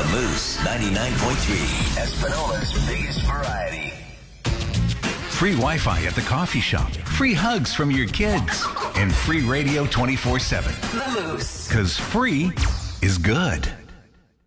The Moose 99.3, Espanola's biggest variety. Free Wi-Fi at the coffee shop, free hugs from your kids, and free radio 24/7. The Moose. 'Cause free is good.